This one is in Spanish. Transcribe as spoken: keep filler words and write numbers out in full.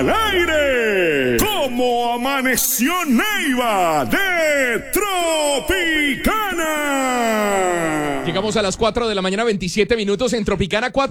al aire. ¿Cómo amaneció Neiva de Tropicana? Llegamos a las cuatro de la mañana, veintisiete minutos en Tropicana cuatro.